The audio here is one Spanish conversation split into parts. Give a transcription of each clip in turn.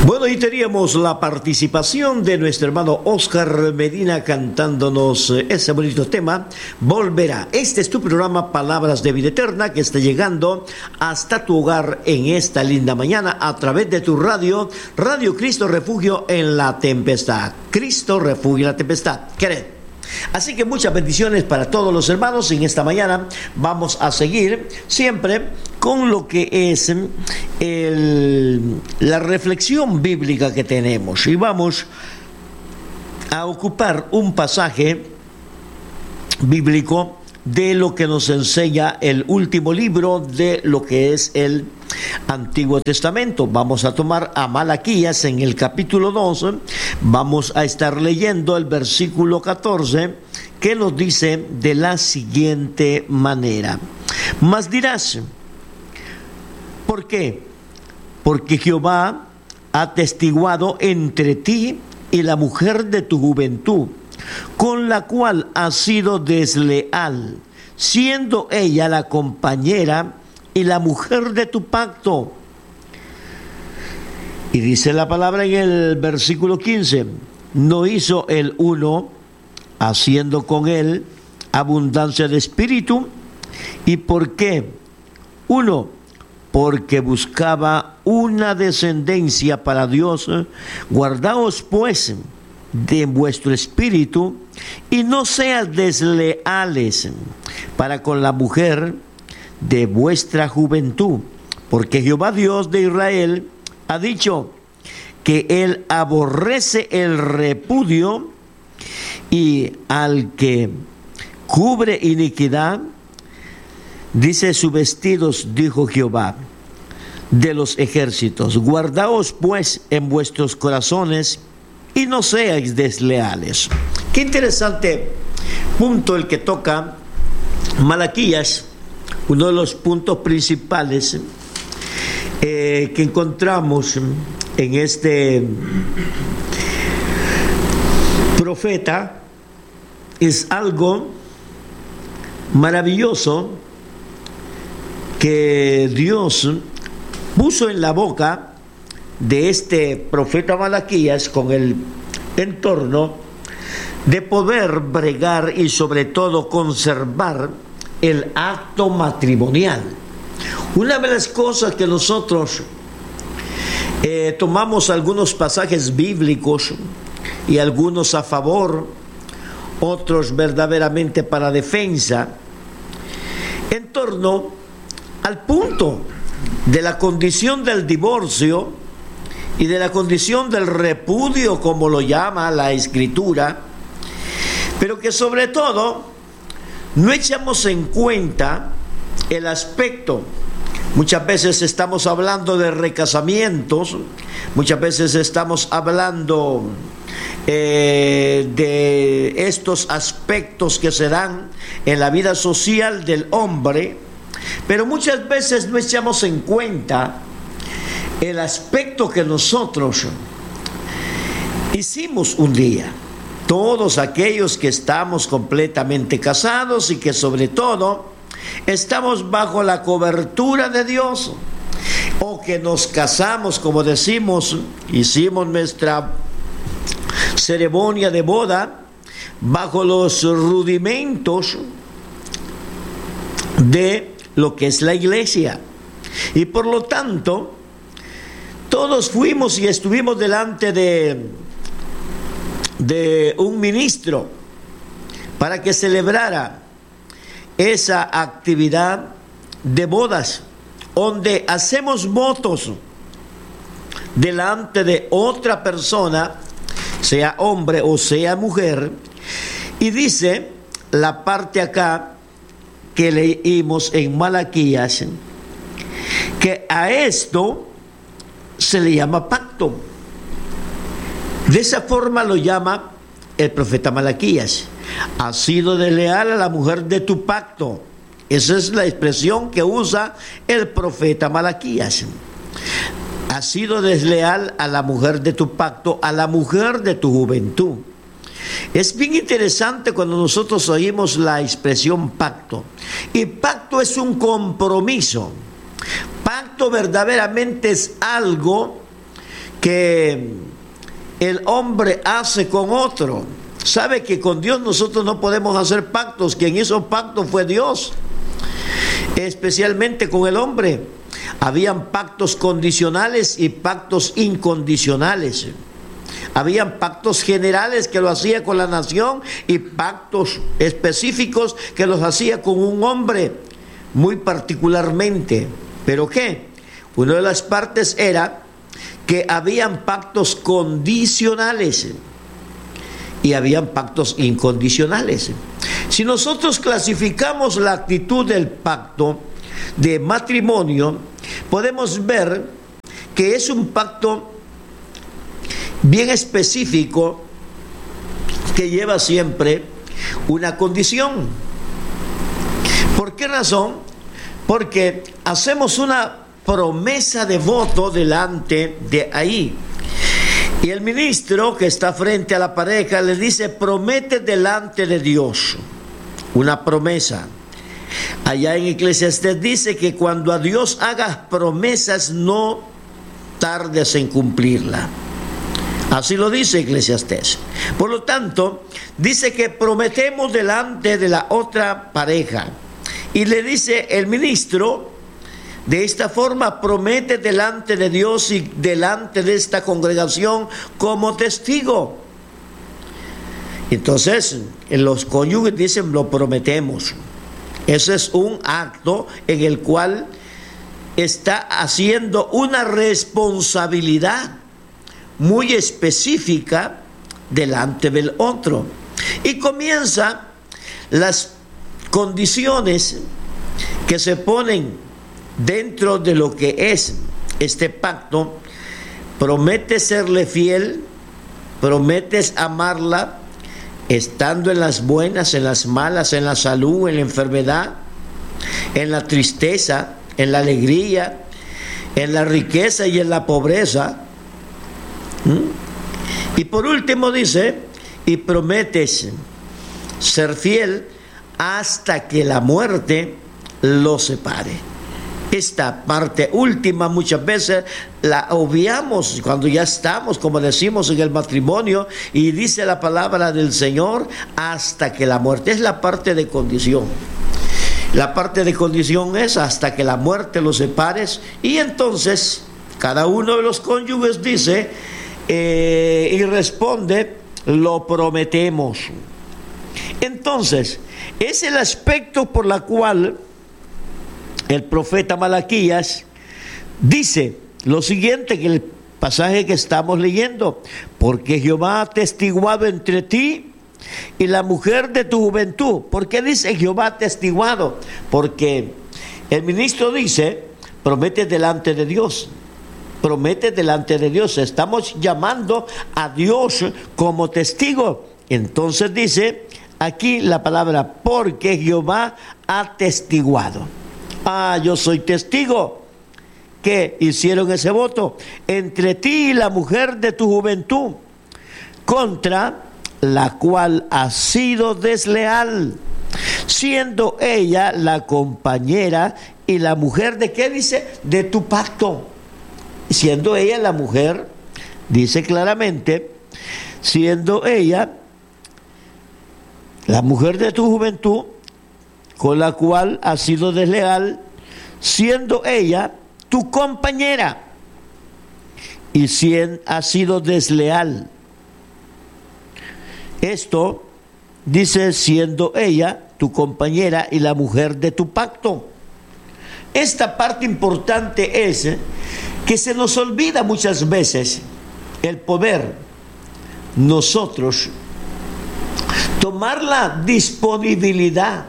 Bueno, y teníamos la participación de nuestro hermano Oscar Medina cantándonos ese bonito tema, Volverá. Este es tu programa Palabras de Vida Eterna, que está llegando hasta tu hogar en esta linda mañana a través de tu radio, Radio Cristo Refugio en la Tempestad. Cristo Refugio en la Tempestad. ¿Querés? Así que muchas bendiciones para todos los hermanos. En esta mañana vamos a seguir siempre con lo que es la reflexión bíblica que tenemos. Y vamos a ocupar un pasaje bíblico de lo que nos enseña el último libro de lo que es el Antiguo Testamento. Vamos a tomar a Malaquías en el capítulo 2, vamos a estar leyendo el versículo 14, que nos dice de la siguiente manera: mas dirás, ¿por qué? Porque Jehová ha atestiguado entre ti y la mujer de tu juventud, con la cual has sido desleal, siendo ella la compañera y la mujer de tu pacto. Y dice la palabra en el versículo 15, no hizo el uno, haciendo con él abundancia de espíritu. ¿Y por qué? Uno, porque buscaba una descendencia para Dios. Guardaos pues de vuestro espíritu y no seas desleales para con la mujer de vuestra juventud, porque Jehová Dios de Israel ha dicho que él aborrece el repudio y al que cubre iniquidad, dice sus vestidos, dijo Jehová de los ejércitos. Guardaos pues en vuestros corazones y no seáis desleales. Qué interesante punto el que toca Malaquías, uno de los puntos principales que encontramos en este profeta. Es algo maravilloso que Dios puso en la boca de este profeta Malaquías con el entorno de poder bregar y sobre todo conservar el acto matrimonial. Una de las cosas que nosotros tomamos algunos pasajes bíblicos y algunos a favor, otros verdaderamente para defensa, en torno al punto de la condición del divorcio y de la condición del repudio, como lo llama la Escritura, pero que sobre todo no echamos en cuenta el aspecto. Muchas veces estamos hablando de recasamientos, muchas veces estamos hablando de estos aspectos que se dan en la vida social del hombre, pero muchas veces no echamos en cuenta el aspecto que nosotros hicimos un día. Todos aquellos que estamos completamente casados y que sobre todo estamos bajo la cobertura de Dios, o que nos casamos, como decimos, hicimos nuestra ceremonia de boda bajo los rudimentos de lo que es la iglesia, y por lo tanto todos fuimos y estuvimos delante de un ministro para que celebrara esa actividad de bodas, donde hacemos votos delante de otra persona, sea hombre o sea mujer, y dice la parte acá que leímos en Malaquías, que a esto se le llama pacto. De esa forma lo llama el profeta Malaquías. Has sido desleal a la mujer de tu pacto. Esa es la expresión que usa el profeta Malaquías. Has sido desleal a la mujer de tu pacto, a la mujer de tu juventud. Es bien interesante cuando nosotros oímos la expresión pacto. Y pacto es un compromiso. Pacto verdaderamente es algo que el hombre hace con otro. Sabe que con Dios nosotros no podemos hacer pactos. Quien hizo pactos fue Dios, especialmente con el hombre. Habían pactos condicionales y pactos incondicionales. Habían pactos generales que lo hacía con la nación y pactos específicos que los hacía con un hombre muy particularmente. ¿Pero qué? Una de las partes era que habían pactos condicionales y habían pactos incondicionales. Si nosotros clasificamos la actitud del pacto de matrimonio, podemos ver que es un pacto bien específico que lleva siempre una condición. ¿Por qué razón? Porque hacemos una promesa de voto delante de ahí. Y el ministro que está frente a la pareja le dice: promete delante de Dios una promesa. Allá en Eclesiastés dice que cuando a Dios hagas promesas, no tardes en cumplirla. Así lo dice Eclesiastés. Por lo tanto, dice que prometemos delante de la otra pareja. Y le dice el ministro: de esta forma promete delante de Dios y delante de esta congregación como testigo. Entonces, los cónyuges dicen: lo prometemos. Ese es un acto en el cual está haciendo una responsabilidad muy específica delante del otro. Y comienza las condiciones que se ponen dentro de lo que es este pacto. Prometes serle fiel, prometes amarla, estando en las buenas, en las malas, en la salud, en la enfermedad, en la tristeza, en la alegría, en la riqueza y en la pobreza. Y por último dice: y prometes ser fiel hasta que la muerte los separe. Esta parte última muchas veces la obviamos cuando ya estamos, como decimos, en el matrimonio, y dice la palabra del Señor: hasta que la muerte. Es la parte de condición. La parte de condición es hasta que la muerte los separes. Y entonces cada uno de los cónyuges dice y responde: lo prometemos. Entonces, es el aspecto por la cual el profeta Malaquías dice lo siguiente, que el pasaje que estamos leyendo: porque Jehová ha testiguado entre ti y la mujer de tu juventud. ¿Por qué dice Jehová ha testiguado? Porque el ministro dice: promete delante de Dios. Promete delante de Dios. Estamos llamando a Dios como testigo. Entonces dice aquí la palabra: porque Jehová ha testiguado. Yo soy testigo que hicieron ese voto entre ti y la mujer de tu juventud, contra la cual has sido desleal, siendo ella la compañera y la mujer de, ¿qué dice? De tu pacto. Siendo ella la mujer, dice claramente, siendo ella la mujer de tu juventud, con la cual has sido desleal, siendo ella tu compañera, y ha sido desleal. Esto dice: siendo ella tu compañera y la mujer de tu pacto. Esta parte importante es que se nos olvida muchas veces el poder nosotros tomar la disponibilidad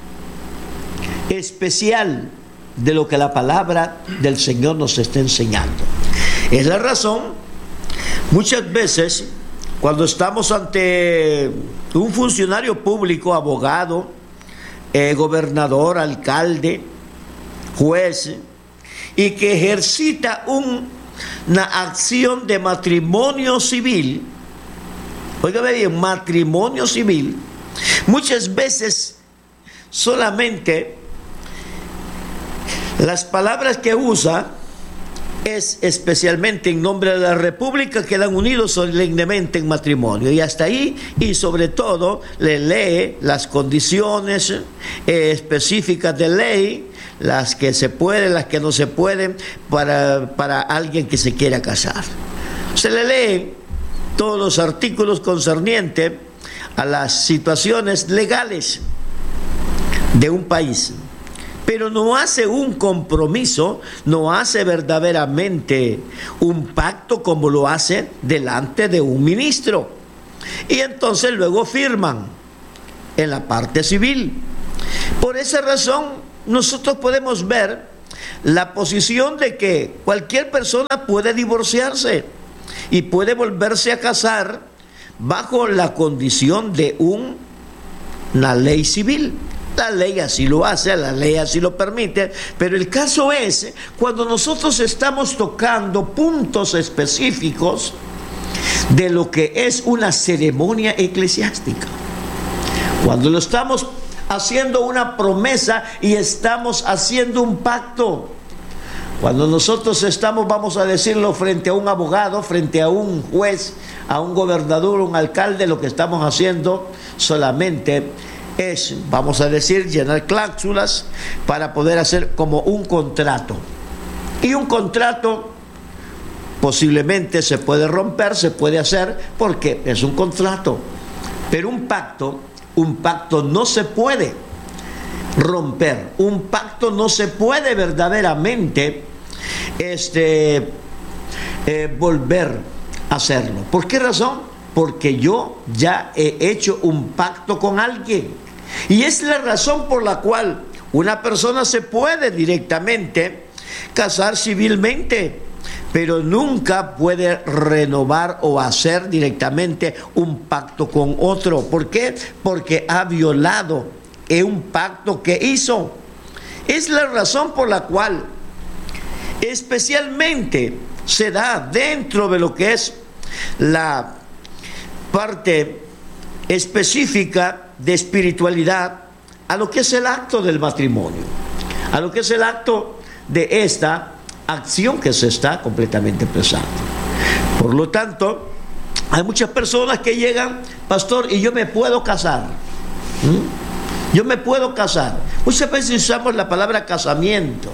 especial de lo que la palabra del Señor nos está enseñando. Es la razón, muchas veces, cuando estamos ante un funcionario público, abogado, gobernador, alcalde, juez, y que ejercita una acción de matrimonio civil, óigame bien, matrimonio civil, muchas veces solamente las palabras que usa es especialmente en nombre de la República, quedan unidos solemnemente en matrimonio. Y hasta ahí, y sobre todo, le lee las condiciones específicas de ley, las que se pueden, las que no se pueden, para alguien que se quiera casar. Se le lee todos los artículos concernientes a las situaciones legales de un país, pero no hace un compromiso, no hace verdaderamente un pacto como lo hace delante de un ministro. Y entonces luego firman en la parte civil. Por esa razón, nosotros podemos ver la posición de que cualquier persona puede divorciarse y puede volverse a casar bajo la condición de una ley civil. La ley así lo hace, la ley así lo permite, pero el caso es cuando nosotros estamos tocando puntos específicos de lo que es una ceremonia eclesiástica. Cuando lo estamos haciendo una promesa y estamos haciendo un pacto. Cuando nosotros estamos, vamos a decirlo, frente a un abogado, frente a un juez, a un gobernador, un alcalde, lo que estamos haciendo solamente es, vamos a decir, llenar cláusulas para poder hacer como un contrato. Y un contrato posiblemente se puede romper, se puede hacer, porque es un contrato. Pero un pacto no se puede romper. Un pacto no se puede verdaderamente volver a hacerlo. ¿Por qué razón? Porque yo ya he hecho un pacto con alguien. Y es la razón por la cual una persona se puede directamente casar civilmente, pero nunca puede renovar o hacer directamente un pacto con otro. ¿Por qué? Porque ha violado un pacto que hizo. Es la razón por la cual especialmente se da dentro de lo que es la parte específica de espiritualidad a lo que es el acto del matrimonio, a lo que es el acto de esta acción que se está completamente expresando. Por lo tanto, hay muchas personas que llegan, pastor, y yo me puedo casar. Yo me puedo casar. Muchas veces usamos la palabra casamiento.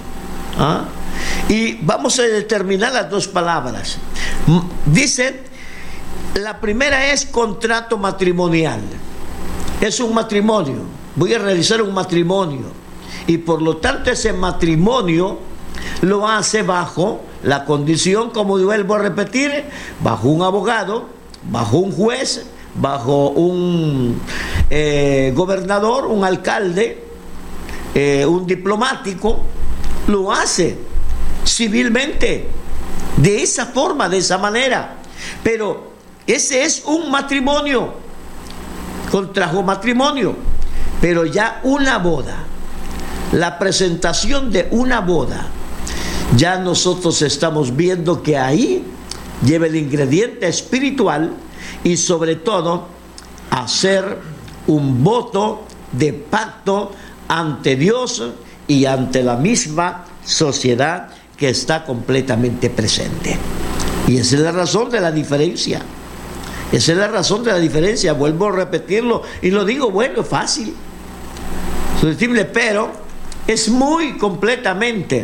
Y vamos a determinar las dos palabras. Dice, la primera es contrato matrimonial. Es un matrimonio. Voy a realizar un matrimonio. Y por lo tanto ese matrimonio lo hace bajo la condición, como vuelvo a repetir, bajo un abogado, bajo un juez, bajo un gobernador, un alcalde, un diplomático. Lo hace civilmente, de esa forma, de esa manera. Pero ese es un matrimonio, contrajo matrimonio, pero ya una boda, la presentación de una boda, ya nosotros estamos viendo que ahí lleva el ingrediente espiritual y sobre todo hacer un voto de pacto ante Dios y ante la misma sociedad que está completamente presente. Y esa es la razón de la diferencia. Esa es la razón de la diferencia. Vuelvo a repetirlo y lo digo, bueno, fácil, susceptible, pero es muy completamente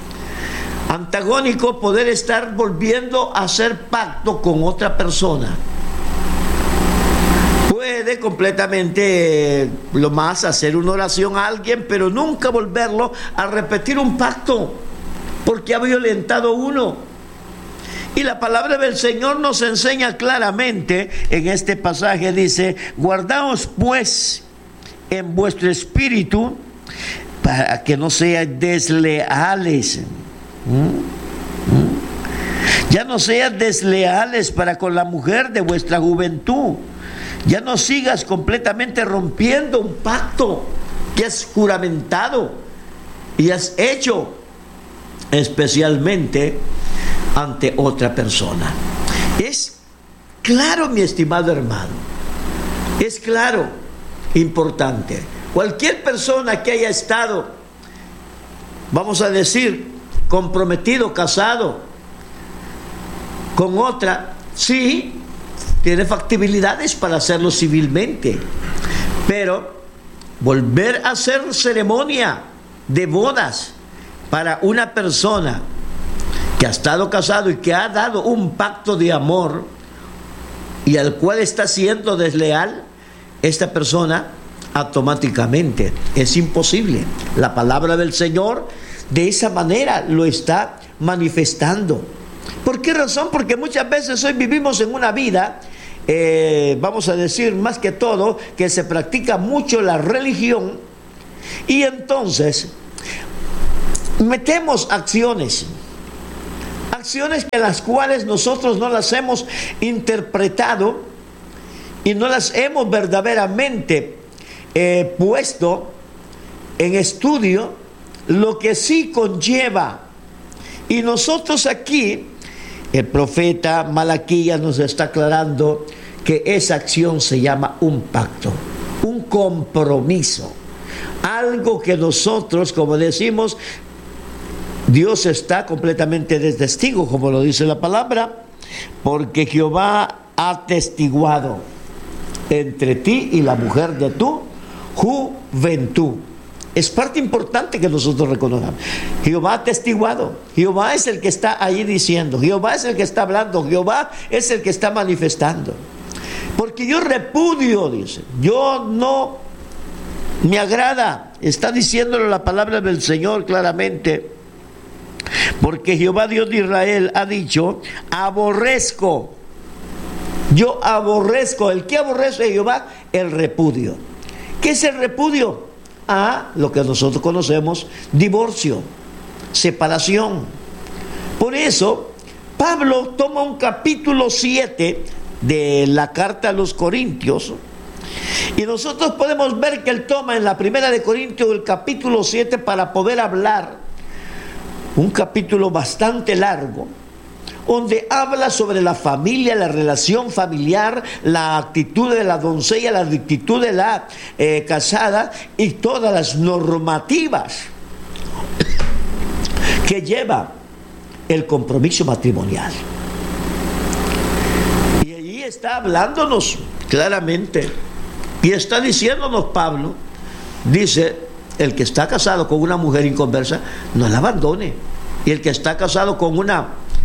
antagónico poder estar volviendo a hacer pacto con otra persona. Puede completamente lo más hacer una oración a alguien, pero nunca volverlo a repetir un pacto, porque ha violentado uno. Y la palabra del Señor nos enseña claramente en este pasaje, dice, guardaos pues en vuestro espíritu para que no seáis desleales. Ya no seas desleales para con la mujer de vuestra juventud. Ya no sigas completamente rompiendo un pacto que has juramentado y has hecho especialmente ante otra persona. Es claro, mi estimado hermano, es claro, importante. Cualquier persona que haya estado, vamos a decir, comprometido, casado, con otra, sí, tiene factibilidades para hacerlo civilmente, pero volver a hacer ceremonia de bodas para una persona que ha estado casado y que ha dado un pacto de amor y al cual está siendo desleal, esta persona automáticamente es imposible. La palabra del Señor de esa manera lo está manifestando. ¿Por qué razón? Porque muchas veces hoy vivimos en una vida, vamos a decir más que todo, que se practica mucho la religión, y entonces metemos acciones en las cuales nosotros no las hemos interpretado y no las hemos verdaderamente puesto en estudio lo que sí conlleva. Y nosotros aquí, el profeta Malaquías nos está aclarando que esa acción se llama un pacto, un compromiso, algo que nosotros, como decimos, Dios está completamente de testigo, como lo dice la palabra, porque Jehová ha atestiguado entre ti y la mujer de tu juventud. Es parte importante que nosotros reconozcamos. Jehová ha atestiguado. Jehová es el que está ahí diciendo. Jehová es el que está hablando. Jehová es el que está manifestando. Porque yo repudio, dice. Yo no me agrada. Está diciéndolo la palabra del Señor claramente. Porque Jehová Dios de Israel ha dicho, aborrezco. Yo aborrezco. ¿El que aborrece a Jehová? El repudio. ¿Qué es el repudio? A lo que nosotros conocemos, divorcio, separación. Por eso, Pablo toma un capítulo 7 de la carta a los Corintios, y nosotros podemos ver que él toma en la primera de Corintios el capítulo 7 para poder hablar, un capítulo bastante largo, donde habla sobre la familia, la relación familiar, la actitud de la doncella, la actitud de la casada y todas las normativas que lleva el compromiso matrimonial. Y allí está hablándonos claramente y está diciéndonos Pablo, dice, el que está casado con una mujer inconversa, no la abandone. Y el que está casado con un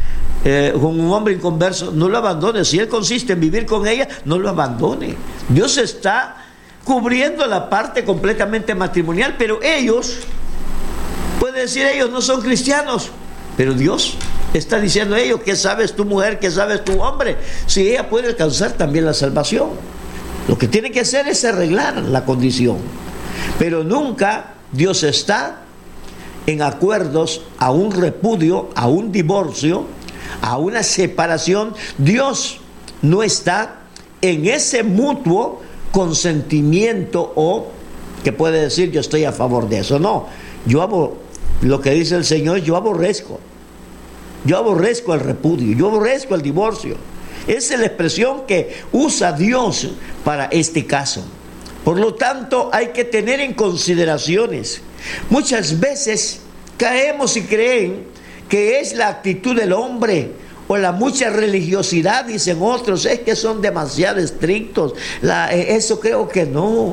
hombre inconverso, no lo abandone. Si él consiste en vivir con ella, no lo abandone. Dios está cubriendo la parte completamente matrimonial, pero ellos, puede decir ellos no son cristianos, pero Dios está diciendo a ellos, ¿qué sabes tu mujer? ¿Qué sabes tu hombre? Si ella puede alcanzar también la salvación. Lo que tiene que hacer es arreglar la condición. Pero nunca Dios está en acuerdos a un repudio, a un divorcio, a una separación. Dios no está en ese mutuo consentimiento o que puede decir yo estoy a favor de eso. No, lo que dice el Señor, yo aborrezco el repudio, yo aborrezco el divorcio. Esa es la expresión que usa Dios para este caso. Por lo tanto, hay que tener en consideraciones. Muchas veces caemos y creen que es la actitud del hombre o la mucha religiosidad, dicen otros, es que son demasiado estrictos. Eso creo que no.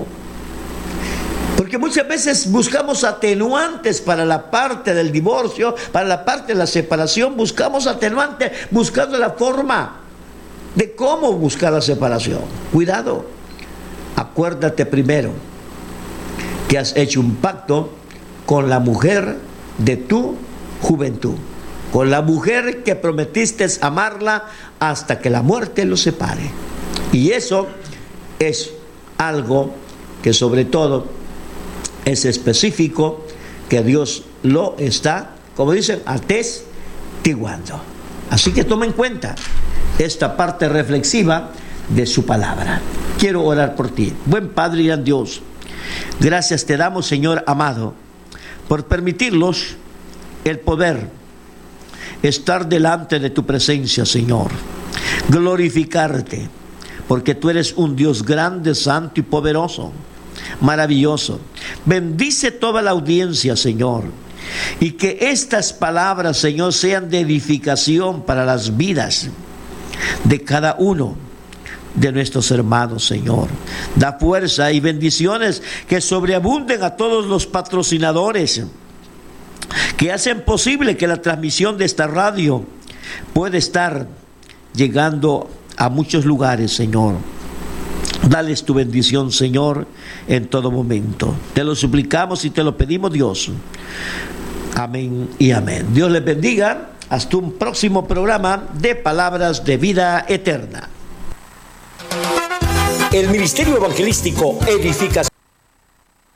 Porque muchas veces buscamos atenuantes para la parte del divorcio, para la parte de la separación, buscamos atenuantes buscando la forma de cómo buscar la separación. Cuidado, acuérdate primero que has hecho un pacto con la mujer de tu juventud, con la mujer que prometiste amarla hasta que la muerte los separe. Y eso es algo que sobre todo es específico, que Dios lo está, como dicen, atestiguando. Así que toma en cuenta esta parte reflexiva de su palabra. Quiero orar por ti. Buen Padre y gran Dios, gracias te damos, Señor amado, por permitirnos el poder estar delante de tu presencia, Señor. Glorificarte, porque tú eres un Dios grande, santo y poderoso, maravilloso. Bendice toda la audiencia, Señor, y que estas palabras, Señor, sean de edificación para las vidas de cada uno de nuestros hermanos, Señor. Da fuerza y bendiciones que sobreabunden a todos los patrocinadores que hacen posible que la transmisión de esta radio pueda estar llegando a muchos lugares, Señor. Dales tu bendición, Señor, en todo momento. Te lo suplicamos y te lo pedimos, Dios. Amén y amén. Dios les bendiga. Hasta un próximo programa de Palabras de Vida Eterna. El Ministerio Evangelístico Edificación